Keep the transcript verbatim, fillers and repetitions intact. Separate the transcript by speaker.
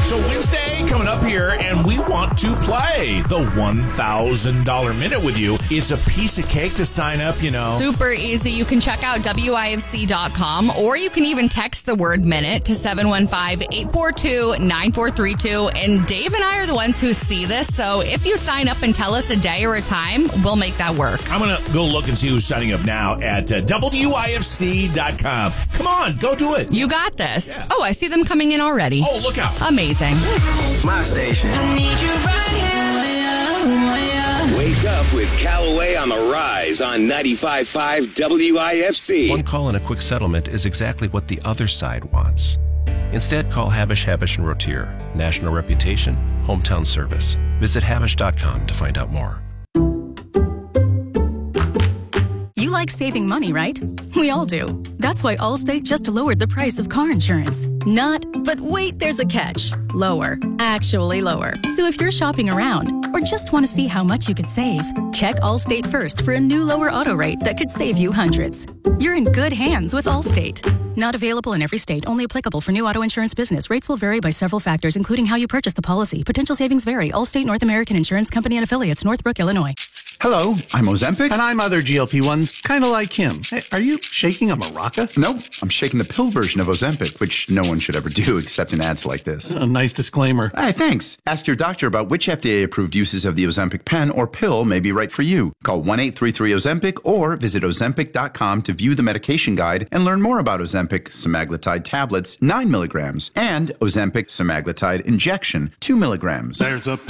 Speaker 1: So Wednesday coming up here, and we want to play the one thousand dollars minute with you. It's a piece of cake to sign up, you know.
Speaker 2: Super easy. You can check out W I F C dot com, or you can even text the word minute to seven one five, eight four two, nine four three two. And Dave and I are the ones who see this, so if you sign up and tell us a day or a time, we'll make that work.
Speaker 1: I'm going to go look and see who's signing up now at uh, W I F C dot com. Come on, go do it.
Speaker 2: You got this.
Speaker 1: Yeah.
Speaker 2: Oh, I see them coming in already.
Speaker 1: Oh, look out.
Speaker 2: Amazing.
Speaker 3: My station.
Speaker 4: I need you right here.
Speaker 3: Wake up with Callaway on the Rise on ninety-five point five W I F C.
Speaker 5: One call and a quick settlement is exactly what the other side wants. Instead, call Habish, Habish and Rotier. National reputation, hometown service. Visit Habish dot com to find out more.
Speaker 6: You like saving money, right? We all do. That's why Allstate just lowered the price of car insurance. Not, but wait, there's a catch. Lower. Actually lower. So if you're shopping around or just want to see how much you could save, check Allstate first for a new lower auto rate that could save you hundreds. You're in good hands with Allstate. Not available in every state. Only applicable for new auto insurance business. Rates will vary by several factors, including how you purchase the policy. Potential savings vary. Allstate North American Insurance Company and Affiliates, Northbrook, Illinois.
Speaker 7: Hello, I'm Ozempic.
Speaker 8: And I'm other G L P ones, kind of like him. Hey, are you shaking a maraca?
Speaker 7: Nope, I'm shaking the pill version of Ozempic, which no one should ever do except in ads like this.
Speaker 8: A nice disclaimer.
Speaker 7: Hey, thanks. Ask your doctor about which F D A-approved uses of the Ozempic pen or pill may be right for you. Call one eight three three Ozempic or visit Ozempic dot com to view the medication guide and learn more about Ozempic semaglutide tablets, nine milligrams, and Ozempic semaglutide injection, two milligrams.
Speaker 8: There's a